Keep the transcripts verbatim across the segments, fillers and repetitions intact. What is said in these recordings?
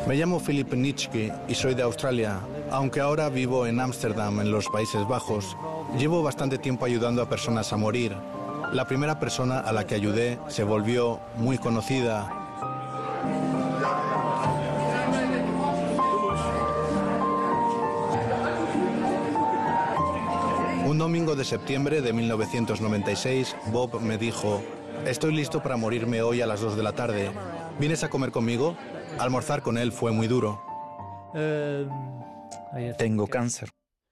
Me llamo Philip Nitschke y soy de Australia, aunque ahora vivo en Ámsterdam, en los Países Bajos. Llevo bastante tiempo ayudando a personas a morir. La primera persona a la que ayudé se volvió muy conocida. Un domingo de septiembre de mil novecientos noventa y seis, Bob me dijo: «Estoy listo para morirme hoy a las dos de la tarde. ¿Vienes a comer conmigo?». Almorzar con él fue muy duro. Tengo cáncer.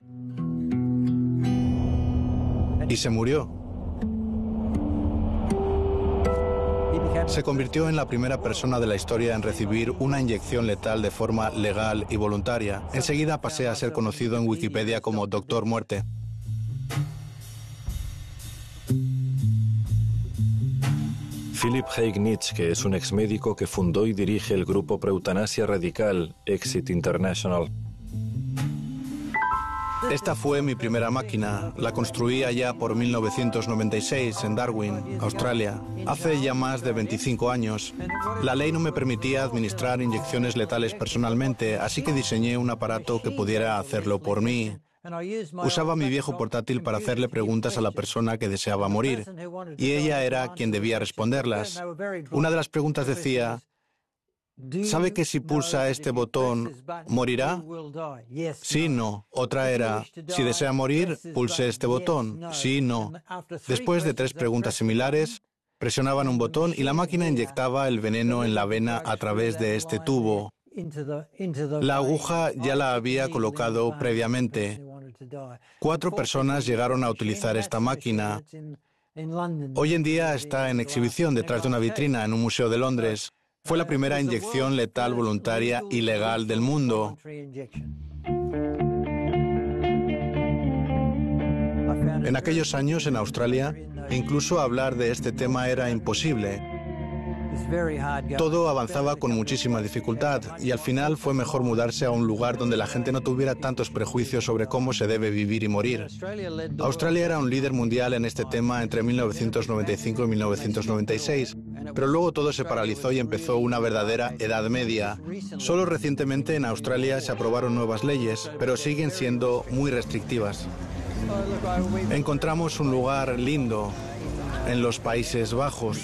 Y se murió. Se convirtió en la primera persona de la historia en recibir una inyección letal de forma legal y voluntaria. Enseguida pasé a ser conocido en Wikipedia como Doctor Muerte. Philip Haig Nitschke es un exmédico que fundó y dirige el grupo pro-eutanasia radical Exit International. Esta fue mi primera máquina. La construí allá por mil novecientos noventa y seis en Darwin, Australia, hace ya más de veinticinco años. La ley no me permitía administrar inyecciones letales personalmente, así que diseñé un aparato que pudiera hacerlo por mí. Usaba mi viejo portátil para hacerle preguntas a la persona que deseaba morir, y ella era quien debía responderlas. Una de las preguntas decía: ¿sabe que si pulsa este botón, morirá? Sí, no. Otra era: si desea morir, pulse este botón. Sí, no. Después de tres preguntas similares, presionaban un botón y la máquina inyectaba el veneno en la vena a través de este tubo. La aguja ya la había colocado previamente. Cuatro personas llegaron a utilizar esta máquina. Hoy en día está en exhibición detrás de una vitrina en un museo de Londres. Fue la primera inyección letal voluntaria y legal del mundo. En aquellos años, en Australia, incluso hablar de este tema era imposible. Todo avanzaba con muchísima dificultad y al final fue mejor mudarse a un lugar donde la gente no tuviera tantos prejuicios sobre cómo se debe vivir y morir. Australia era un líder mundial en este tema entre mil novecientos noventa y cinco y mil novecientos noventa y seis, pero luego todo se paralizó y empezó una verdadera Edad Media. Solo recientemente en Australia se aprobaron nuevas leyes, pero siguen siendo muy restrictivas. Encontramos un lugar lindo en los Países Bajos.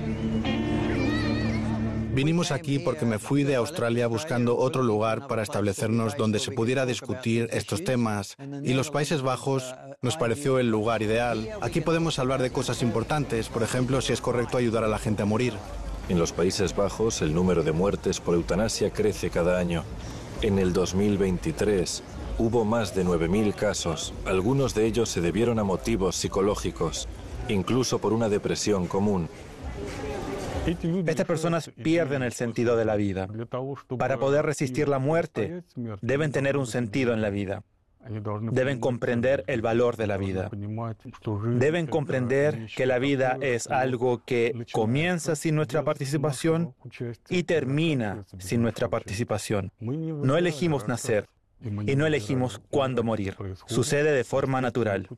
Vinimos aquí porque me fui de Australia buscando otro lugar para establecernos donde se pudiera discutir estos temas, y los Países Bajos nos pareció el lugar ideal. Aquí podemos hablar de cosas importantes, por ejemplo, si es correcto ayudar a la gente a morir. En los Países Bajos, el número de muertes por eutanasia crece cada año. En el dos mil veintitrés hubo más de nueve mil casos. Algunos de ellos se debieron a motivos psicológicos, incluso por una depresión común. Estas personas pierden el sentido de la vida. Para poder resistir la muerte, deben tener un sentido en la vida. Deben comprender el valor de la vida. Deben comprender que la vida es algo que comienza sin nuestra participación y termina sin nuestra participación. No elegimos nacer y no elegimos cuándo morir. Sucede de forma natural.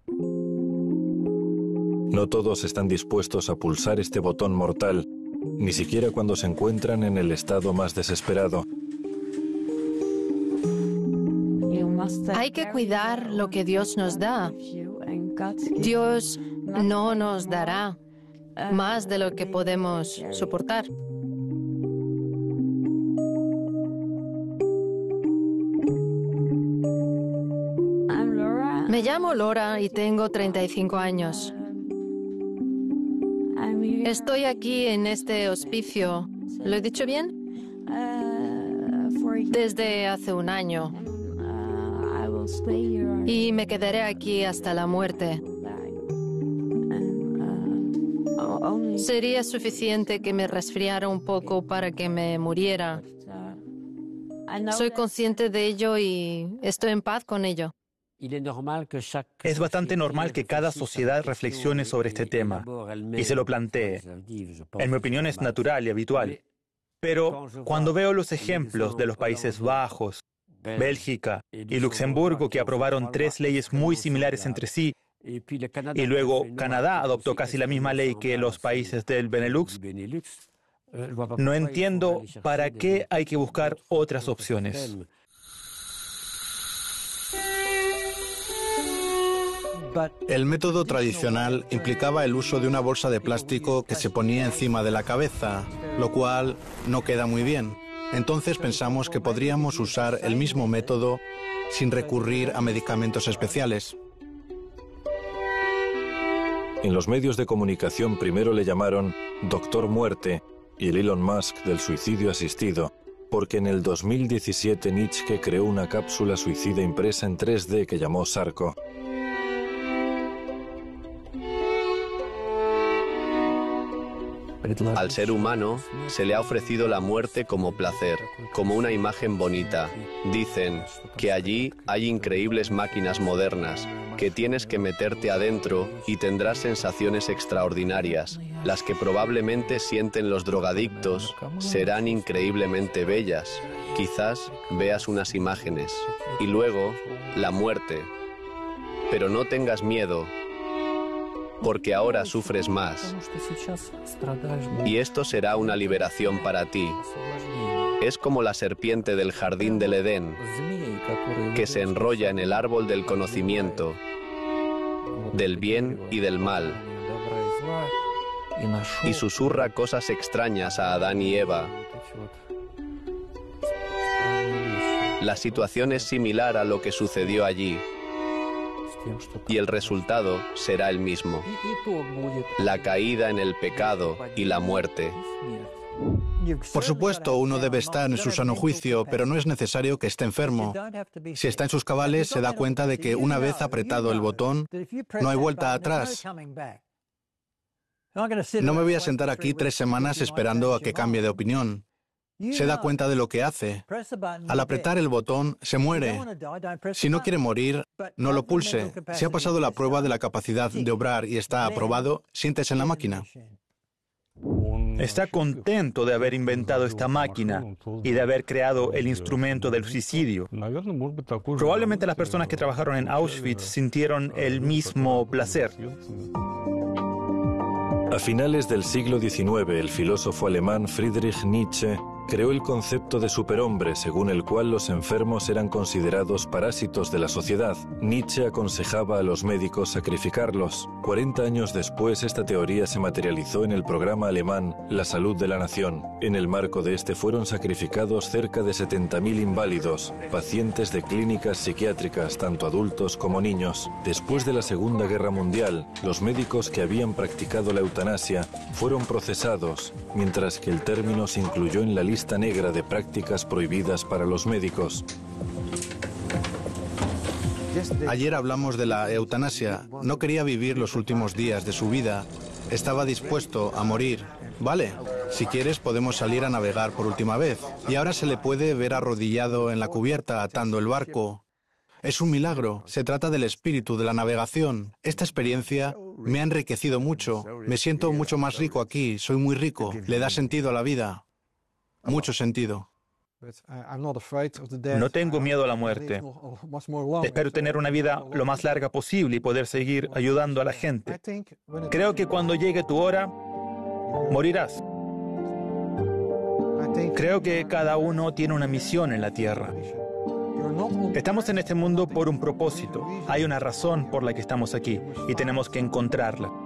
No todos están dispuestos a pulsar este botón mortal, ni siquiera cuando se encuentran en el estado más desesperado. Hay que cuidar lo que Dios nos da. Dios no nos dará más de lo que podemos soportar. Me llamo Laura y tengo treinta y cinco años. Estoy aquí en este hospicio, ¿lo he dicho bien? Desde hace un año. Y me quedaré aquí hasta la muerte. Sería suficiente que me resfriara un poco para que me muriera. Soy consciente de ello y estoy en paz con ello. Es bastante normal que cada sociedad reflexione sobre este tema y se lo plantee. En mi opinión es natural y habitual. Pero cuando veo los ejemplos de los Países Bajos, Bélgica y Luxemburgo, que aprobaron tres leyes muy similares entre sí, y luego Canadá adoptó casi la misma ley que los países del Benelux, No entiendo para qué hay que buscar otras opciones. El método tradicional implicaba el uso de una bolsa de plástico que se ponía encima de la cabeza, lo cual no queda muy bien. Entonces pensamos que podríamos usar el mismo método sin recurrir a medicamentos especiales. En los medios de comunicación primero le llamaron Doctor Muerte y el Elon Musk del suicidio asistido, porque en el dos mil diecisiete Nitschke creó una cápsula suicida impresa en tres D que llamó Sarco. Al ser humano se le ha ofrecido la muerte como placer, como una imagen bonita. Dicen que allí hay increíbles máquinas modernas, que tienes que meterte adentro y tendrás sensaciones extraordinarias. Las que probablemente sienten los drogadictos serán increíblemente bellas. Quizás veas unas imágenes. Y luego, la muerte. Pero no tengas miedo, porque ahora sufres más. Y esto será una liberación para ti. Es como la serpiente del jardín del Edén, que se enrolla en el árbol del conocimiento, del bien y del mal, y susurra cosas extrañas a Adán y Eva. La situación es similar a lo que sucedió allí, y el resultado será el mismo: la caída en el pecado y la muerte. Por supuesto, uno debe estar en su sano juicio, pero no es necesario que esté enfermo. Si está en sus cabales, se da cuenta de que una vez apretado el botón, no hay vuelta atrás. No me voy a sentar aquí tres semanas esperando a que cambie de opinión. Se da cuenta de lo que hace. Al apretar el botón, se muere. Si no quiere morir, no lo pulse. Si ha pasado la prueba de la capacidad de obrar y está aprobado, siéntese en la máquina. Está contento de haber inventado esta máquina y de haber creado el instrumento del suicidio. Probablemente las personas que trabajaron en Auschwitz sintieron el mismo placer. A finales del siglo diecinueve, el filósofo alemán Friedrich Nietzsche creó el concepto de superhombre, según el cual los enfermos eran considerados parásitos de la sociedad. Nietzsche aconsejaba a los médicos sacrificarlos. cuarenta años después, esta teoría se materializó en el programa alemán La Salud de la Nación. En el marco de este fueron sacrificados cerca de setenta mil inválidos, pacientes de clínicas psiquiátricas, tanto adultos como niños. Después de la Segunda Guerra Mundial, los médicos que habían practicado la eutanasia fueron procesados, mientras que el término se incluyó en la lista lista negra de prácticas prohibidas para los médicos. Ayer hablamos de la eutanasia. No quería vivir los últimos días de su vida. Estaba dispuesto a morir. Vale, si quieres podemos salir a navegar por última vez. Y ahora se le puede ver arrodillado en la cubierta atando el barco. Es un milagro. Se trata del espíritu de la navegación. Esta experiencia me ha enriquecido mucho. Me siento mucho más rico aquí. Soy muy rico. Le da sentido a la vida. Mucho sentido. No tengo miedo a la muerte. Espero tener una vida lo más larga posible y poder seguir ayudando a la gente. Creo que cuando llegue tu hora, morirás. Creo que cada uno tiene una misión en la tierra. Estamos en este mundo por un propósito. Hay una razón por la que estamos aquí y tenemos que encontrarla.